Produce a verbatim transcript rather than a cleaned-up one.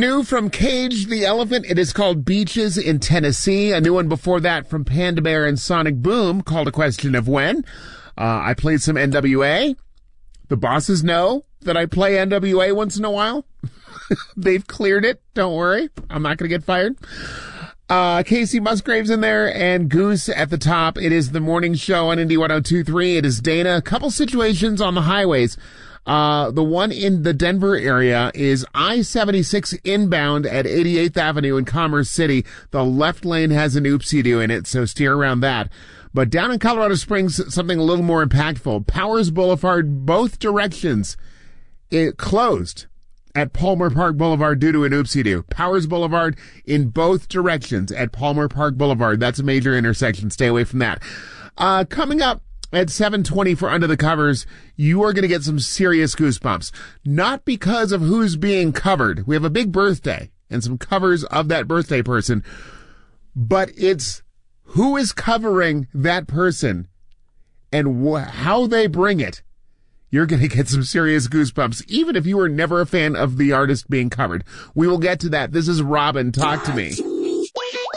New from Cage the Elephant, it is called Beaches in Tennessee. A new one before that from Panda Bear and Sonic Boom called A Question of When. Uh, I played some N W A. The bosses know that I play N W A once in a while. They've cleared it. Don't worry. I'm not going to get fired. Uh, Casey Musgraves in there and Goose at the top. It is the morning show on Indy one oh two point three. It is Dana. A couple situations on the highways. Uh, the one in the Denver area is I seventy-six inbound at eighty-eighth Avenue in Commerce City. The left lane has an oopsie-doo in it, so steer around that. But down in Colorado Springs, something a little more impactful. Powers Boulevard, both directions, it closed at Palmer Park Boulevard due to an oopsie-doo. Powers Boulevard in both directions at Palmer Park Boulevard. That's a major intersection. Stay away from that. Uh, coming up at seven twenty for Under the Covers, you are going to get some serious goosebumps. Not because of who's being covered. We have a big birthday and some covers of that birthday person. But it's who is covering that person and wh- how they bring it. You're going to get some serious goosebumps, even if you were never a fan of the artist being covered. We will get to that. This is Robin. Talk to me.